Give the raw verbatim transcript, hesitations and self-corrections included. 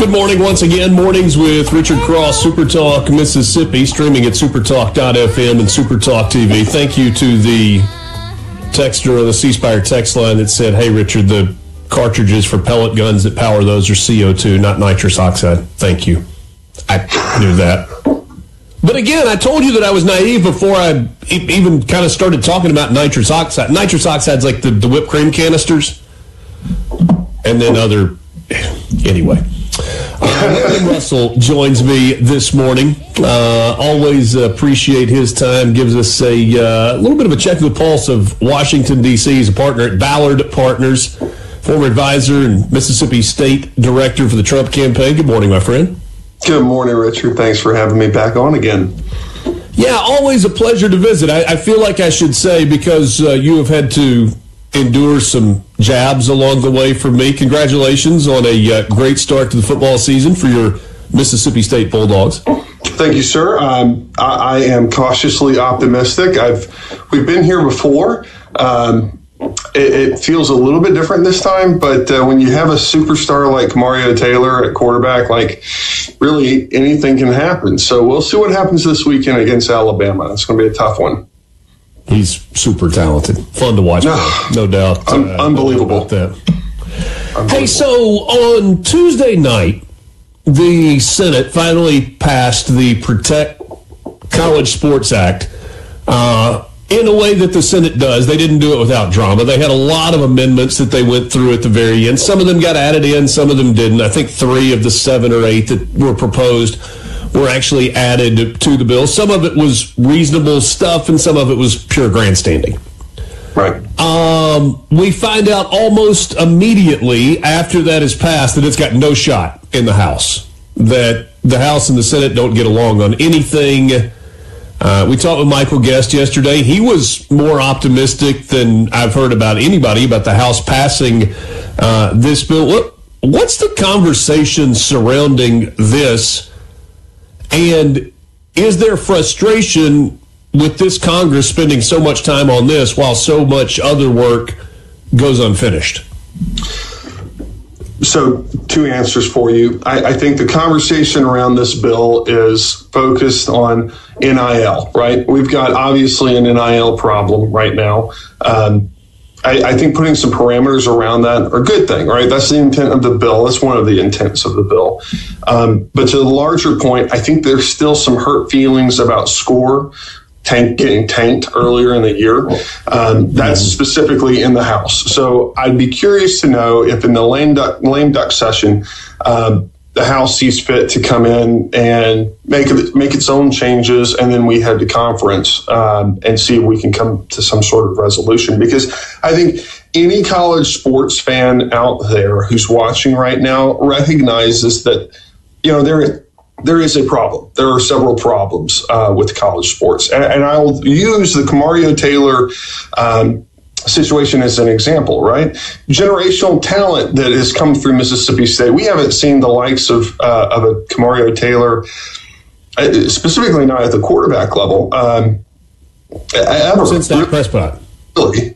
Good morning once again. Mornings with Richard Cross, Super Talk Mississippi, streaming at supertalk dot f m and Supertalk T V. Thank you to the texter on the C Spire text line that said, hey, Richard, the cartridges for pellet guns that power those are C O two, not nitrous oxide. Thank you. I knew that. But again, I told you that I was naive before I even kind of started talking about nitrous oxide. Nitrous oxide's like the, the whipped cream canisters. And then other... Anyway. Uh, Russell joins me this morning. Uh, always appreciate his time. Gives us a uh, little bit of a check of the pulse of Washington, D C He's a partner at Ballard Partners, former advisor and Mississippi State Director for the Trump campaign. Good morning, my friend. Good morning, Richard. Thanks for having me back on again. Yeah, always a pleasure to visit. I, I feel like I should say, because uh, you have had to endure some jabs along the way from me. Congratulations on a uh, great start to the football season for your Mississippi State Bulldogs. Thank you, sir. Um, I, I am cautiously optimistic. I've we've been here before. Um, it, it feels a little bit different this time, but uh, when you have a superstar like Mario Taylor at quarterback, like really anything can happen. So we'll see what happens this weekend against Alabama. It's going to be a tough one. He's super talented. Fun to watch, no, no doubt. Un- uh, unbelievable. About that. Unbelievable. Hey, so on Tuesday night, the Senate finally passed the Protect College Sports Act uh, in a way that the Senate does. They didn't do it without drama. They had a lot of amendments that they went through at the very end. Some of them got added in, some of them didn't. I think three of the seven or eight that were proposed were actually added to the bill. Some of it was reasonable stuff, and some of it was pure grandstanding. Right. Um, we find out almost immediately after that is passed that it's got no shot in the House, that the House and the Senate don't get along on anything. Uh, we talked with Michael Guest yesterday. He was more optimistic than I've heard about anybody about the House passing uh, this bill. What, what's the conversation surrounding this? And is there frustration with this Congress spending so much time on this while so much other work goes unfinished? So, two answers for you. I, I think the conversation around this bill is focused on N I L, right? We've got obviously an N I L problem right now. Um, I, I think putting some parameters around that are a good thing, right? That's the intent of the bill. That's one of the intents of the bill. Um, but to the larger point, I think there's still some hurt feelings about SCORE tank getting tanked earlier in the year. Um, that's specifically in the House. So I'd be curious to know if in the lame duck, lame duck session, um, the House sees fit to come in and make it, make its own changes, and then we head to conference um, and see if we can come to some sort of resolution. Because I think any college sports fan out there who's watching right now recognizes that, you know, there there is a problem. There are several problems uh, with college sports, and, and I'll use the Mario Taylor um, situation as an example, right? Generational talent that has come through Mississippi State. We haven't seen the likes of uh, of a Mario Taylor, uh, specifically not at the quarterback level. Um, ever. Since Dak Prescott. Really.